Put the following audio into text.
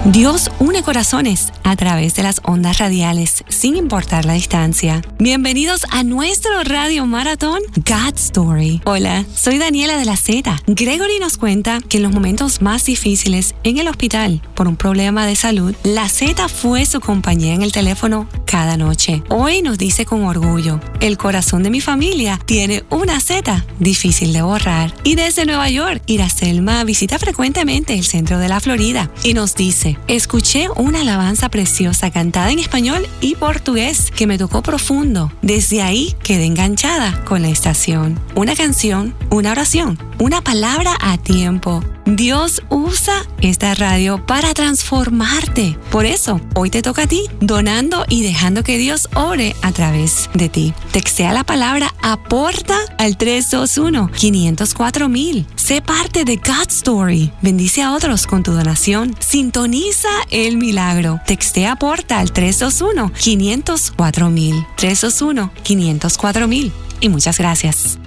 Dios une corazones a través de las ondas radiales, sin importar la distancia. Bienvenidos a nuestro radio maratón God Story. Hola, soy Daniela de la Z. Gregory nos cuenta que en los momentos más difíciles en el hospital por un problema de salud, la Z fue su compañía en el teléfono cada noche. Hoy nos dice con orgullo, el corazón de mi familia tiene una Z difícil de borrar. Y desde Nueva York, Iraselma visita frecuentemente el centro de la Florida y nos dice: escuché una alabanza preciosa cantada en español y portugués que me tocó profundo. Desde ahí quedé enganchada con la estación. Una canción, una oración, una palabra a tiempo. Dios usa esta radio para transformarte. Por eso, hoy te toca a ti, donando y dejando que Dios ore a través de ti. Textea la palabra APORTA al 321-504,000. Sé parte de God Story. Bendice a otros con tu donación. Sintoniza el milagro. Textea APORTA al 321-504,000. 321-504,000. Y muchas gracias.